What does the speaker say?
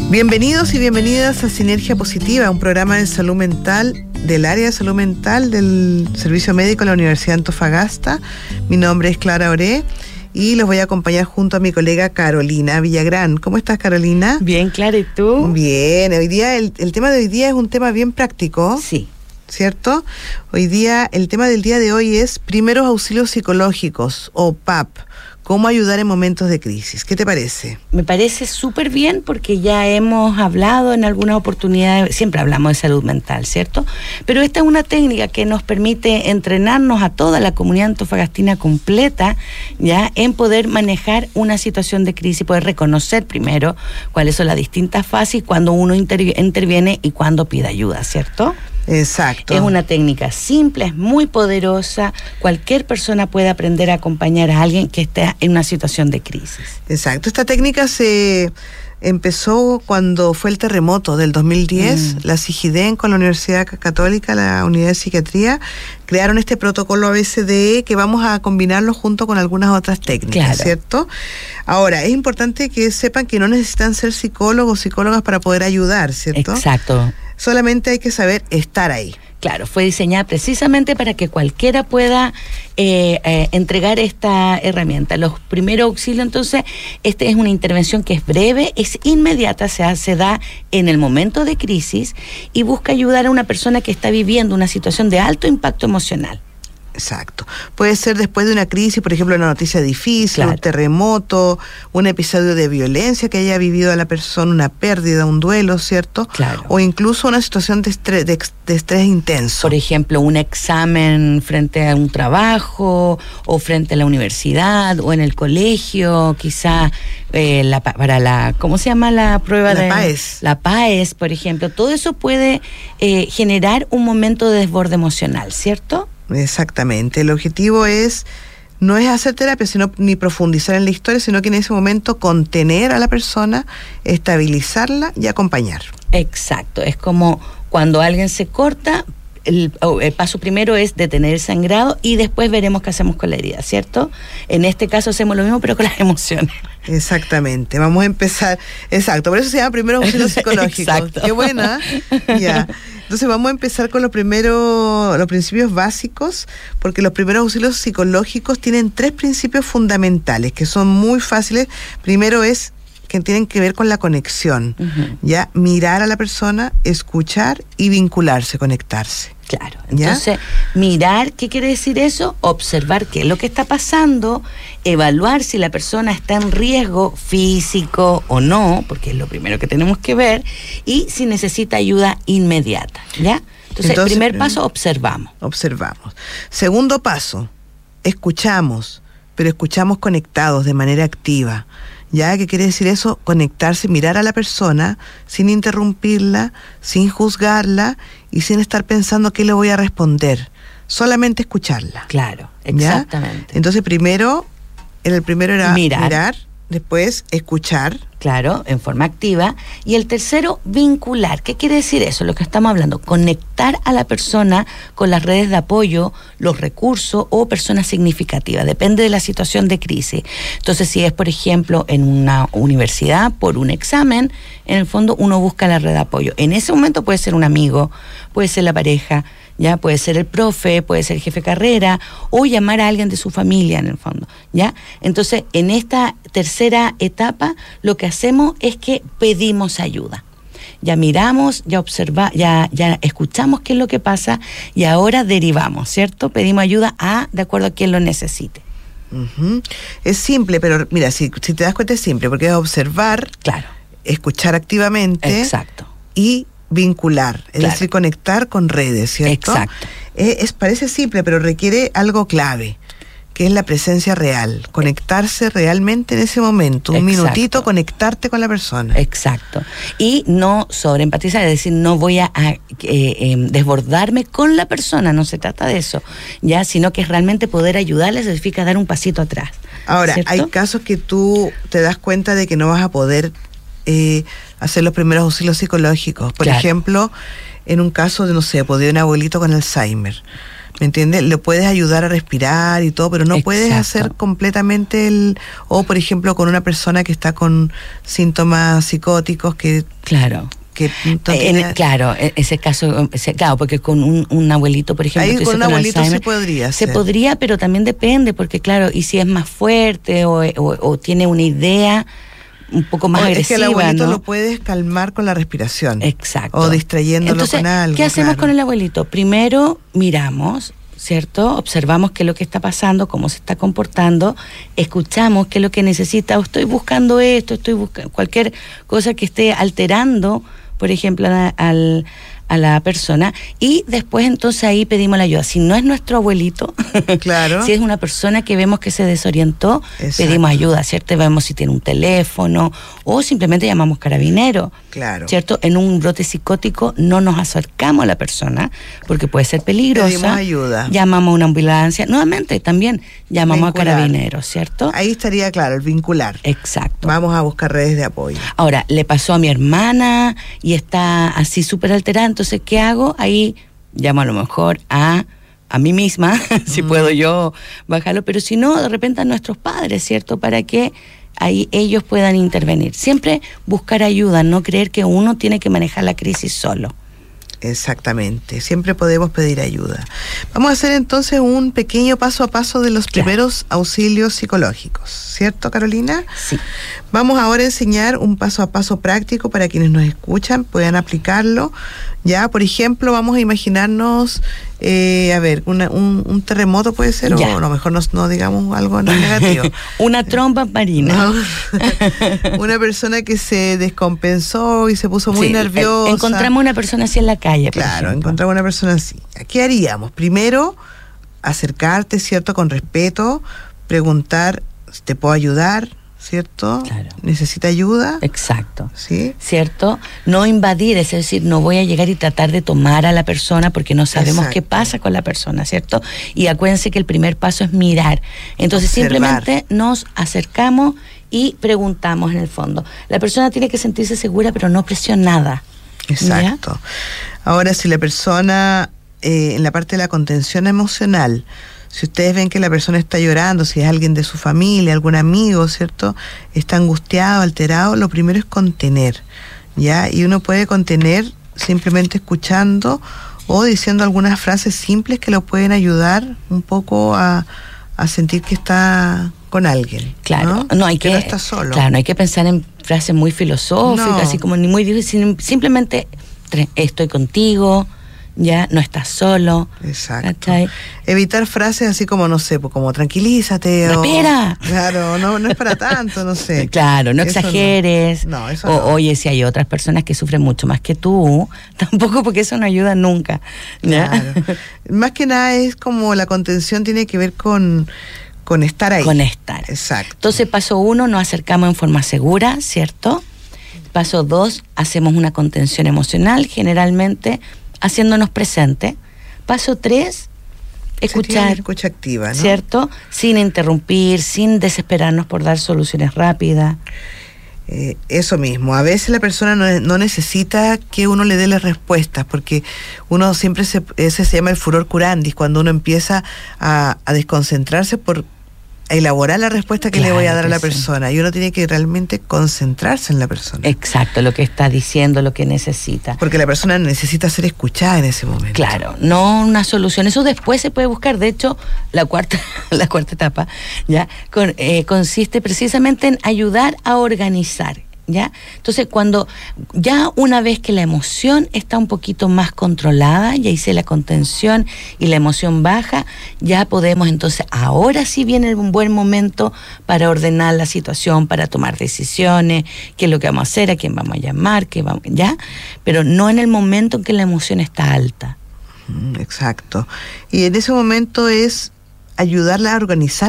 Bienvenidos y bienvenidas a Sinergia Positiva, un programa de salud mental del área de salud mental del Servicio Médico de la Universidad de Antofagasta. Mi nombre es Clara Oré y los voy a acompañar junto a mi colega Carolina Villagrán. ¿Cómo estás, Carolina? Bien, Clara, ¿y tú? Bien, hoy día el tema de hoy día es un tema bien práctico. Sí. ¿Cierto? Hoy día, el tema del día de hoy es primeros auxilios psicológicos o PAP. ¿Cómo ayudar en momentos de crisis? ¿Qué te parece? Me parece súper bien porque ya hemos hablado en algunas oportunidades, siempre hablamos de salud mental, ¿cierto? Pero esta es una técnica que nos permite entrenarnos a toda la comunidad antofagastina completa, ya, en poder manejar una situación de crisis, poder reconocer primero cuáles son las distintas fases cuando uno interviene y cuando pide ayuda, ¿cierto? Exacto. Es una técnica simple, es muy poderosa. Cualquier persona puede aprender a acompañar a alguien que esté en una situación de crisis. Exacto. Esta técnica se empezó cuando fue el terremoto del 2010. La CIGIDEN con la Universidad Católica, la Unidad de Psiquiatría, crearon este protocolo ABCDE que vamos a combinarlo junto con algunas otras técnicas, claro, ¿cierto? Ahora, es importante que sepan que no necesitan ser psicólogos o psicólogas para poder ayudar, ¿cierto? Exacto. Solamente hay que saber estar ahí. Claro, fue diseñada precisamente para que cualquiera pueda entregar esta herramienta. Los primeros auxilios, entonces, esta es una intervención que es breve, es inmediata, se da en el momento de crisis y busca ayudar a una persona que está viviendo una situación de alto impacto emocional. Exacto. Puede ser después de una crisis, por ejemplo, una noticia difícil, claro, un terremoto, un episodio de violencia que haya vivido a la persona, una pérdida, un duelo, ¿cierto? Claro. O incluso una situación de estrés intenso. Por ejemplo, un examen frente a un trabajo, o frente a la universidad, o en el colegio, quizá para la, ¿cómo se llama la prueba? La PAES. La PAES, por ejemplo. Todo eso puede generar un momento de desborde emocional, ¿cierto? Exactamente. El objetivo no es hacer terapia, ni profundizar en la historia, sino que en ese momento contener a la persona, estabilizarla y acompañar. Exacto. Es como cuando alguien se corta, el paso primero es detener el sangrado y después veremos qué hacemos con la herida, ¿cierto? En este caso hacemos lo mismo, pero con las emociones. Exactamente. Vamos a empezar. Exacto. Por eso se llama primeros auxilios psicológicos. Exacto. Qué buena. Ya. Entonces vamos a empezar con los principios básicos, porque los primeros auxilios psicológicos tienen 3 principios fundamentales que son muy fáciles. Primero es que tienen que ver con la conexión, ya, mirar a la persona, escuchar y vincularse, conectarse. Claro, entonces, mirar, ¿qué quiere decir eso? Observar qué es lo que está pasando, evaluar si la persona está en riesgo físico o no, porque es lo primero que tenemos que ver, y si necesita ayuda inmediata, ¿ya? Entonces primer paso, observamos. Observamos. Segundo paso, escuchamos, pero escuchamos conectados de manera activa. ¿Ya? ¿Qué quiere decir eso? Conectarse, mirar a la persona sin interrumpirla, sin juzgarla y sin estar pensando qué le voy a responder. Solamente escucharla. Claro, exactamente. ¿Ya? Entonces el primero era mirar, después escuchar. Claro, en forma activa. Y el tercero, vincular. ¿Qué quiere decir eso? Lo que estamos hablando, conectar a la persona con las redes de apoyo, los recursos o personas significativas. Depende de la situación de crisis. Entonces, si es, por ejemplo, en una universidad, por un examen, en el fondo uno busca la red de apoyo. En ese momento puede ser un amigo, puede ser la pareja, ya puede ser el profe, puede ser el jefe de carrera o llamar a alguien de su familia en el fondo, ¿ya? Entonces, en esta tercera etapa, lo que hacemos es que pedimos ayuda. Ya miramos, ya observamos, ya escuchamos qué es lo que pasa y ahora derivamos, ¿cierto? Pedimos ayuda de acuerdo a quien lo necesite. Es simple, pero mira, si te das cuenta es simple, porque es observar, claro, escuchar activamente. Exacto. Y vincular, es decir, conectar con redes, ¿cierto? Exacto. Parece simple, pero requiere algo clave, que es la presencia real, conectarse realmente en ese momento, un minutito, conectarte con la persona. Exacto. Y no sobreempatizar, es decir, no voy a desbordarme con la persona, no se trata de eso, ya, sino que es realmente poder ayudarle, significa dar un pasito atrás. Ahora, ¿cierto? hay casos que tú te das cuenta de que no vas a poder hacer los primeros auxilios psicológicos. Por ejemplo, en un caso de, no sé, de un abuelito con Alzheimer. ¿Me entiendes? Le puedes ayudar a respirar y todo, pero no puedes hacer completamente o por ejemplo con una persona que está con síntomas psicóticos que... Claro. Claro, ese caso, claro, porque con un abuelito, por ejemplo, ahí con un abuelito se podría hacer. Se podría, pero también depende, porque claro, y si es más fuerte o tiene una idea un poco más agresiva, es que el abuelito, ¿no?, lo puedes calmar con la respiración. Exacto. O distrayéndolo. Entonces, con algo. ¿qué hacemos con el abuelito? Primero miramos, ¿cierto? Observamos qué es lo que está pasando, cómo se está comportando, escuchamos qué es lo que necesita, o estoy buscando esto, estoy buscando cualquier cosa que esté alterando, por ejemplo, a la persona, y después entonces ahí pedimos la ayuda. Si no es nuestro abuelito, claro, si es una persona que vemos que se desorientó, pedimos ayuda, ¿cierto? Vemos si tiene un teléfono o simplemente llamamos carabineros, claro, ¿cierto? En un brote psicótico no nos acercamos a la persona porque puede ser peligrosa. Pedimos ayuda. Llamamos a una ambulancia. Nuevamente, también llamamos a carabineros, ¿cierto? Ahí estaría claro, el vincular. Exacto. Vamos a buscar redes de apoyo. Ahora, le pasó a mi hermana y está así súper alterada, entonces, ¿qué hago? Ahí llamo a lo mejor a mí misma, si puedo yo bajarlo, pero si no, de repente a nuestros padres, ¿cierto? Para que ahí ellos puedan intervenir. Siempre buscar ayuda, no creer que uno tiene que manejar la crisis solo. Exactamente, siempre podemos pedir ayuda. Vamos a hacer entonces un pequeño paso a paso de los primeros auxilios psicológicos, ¿cierto, Carolina? Sí. Vamos ahora a enseñar un paso a paso práctico para quienes nos escuchan, puedan aplicarlo. Ya, por ejemplo, vamos a imaginarnos, un terremoto puede ser, ya, o a lo mejor no digamos algo negativo. Una tromba marina. No. Una persona que se descompensó y se puso muy nerviosa. Encontramos una persona así en la calle, por Claro, ejemplo. encontramos una persona así. ¿Qué haríamos? Primero, acercarte, ¿cierto? Con respeto, preguntar, ¿te puedo ayudar? ¿Cierto? Claro. ¿Necesita ayuda? Exacto. ¿Sí? ¿Cierto? No invadir, es decir, no voy a llegar y tratar de tomar a la persona porque no sabemos qué pasa con la persona, ¿cierto? Y acuérdense que el primer paso es mirar. Entonces, simplemente nos acercamos y preguntamos en el fondo. La persona tiene que sentirse segura, pero no presionada. Exacto. ¿Ya? Ahora, si la persona, en la parte de la contención emocional, si ustedes ven que la persona está llorando, si es alguien de su familia, algún amigo, ¿cierto?, está angustiado, alterado, lo primero es contener, ¿ya? Y uno puede contener simplemente escuchando o diciendo algunas frases simples que lo pueden ayudar un poco a sentir que está con alguien. Claro, no hay que no está solo. Claro, no hay que pensar en frases muy filosóficas, así como ni muy difíciles, simplemente estoy contigo, ya no estás solo. Exacto. ¿Cachai? Evitar frases así como, no sé, como tranquilízate. ¡Espera! Claro, no es para tanto, no sé. Claro, no exageres. No, eso no. Oye, si hay otras personas que sufren mucho más que tú, tampoco, porque eso no ayuda nunca. ¿Ya? Claro. Más que nada es como la contención tiene que ver con estar ahí. Con estar. Exacto. Entonces, paso 1, nos acercamos en forma segura, ¿cierto? Paso 2, hacemos una contención emocional, generalmente haciéndonos presente. Paso 3, escuchar. Escucha activa, ¿no? ¿Cierto? Sin interrumpir, sin desesperarnos por dar soluciones rápidas. Eso mismo. A veces la persona no necesita que uno le dé las respuestas, porque uno siempre ese se llama el furor curandis, cuando uno empieza a desconcentrarse por elaborar la respuesta que le voy a dar a la persona, y uno tiene que realmente concentrarse en la persona. Exacto, lo que está diciendo, lo que necesita. Porque la persona necesita ser escuchada en ese momento. Claro, no una solución. Eso después se puede buscar. De hecho, la cuarta etapa ya consiste precisamente en ayudar a organizar. ¿Ya? Entonces, cuando ya una vez que la emoción está un poquito más controlada, ya hice la contención y la emoción baja, ya podemos entonces, ahora sí viene un buen momento para ordenar la situación, para tomar decisiones, qué es lo que vamos a hacer, a quién vamos a llamar, ¿ya? Pero no en el momento en que la emoción está alta. Exacto. Y en ese momento es ayudarla a organizar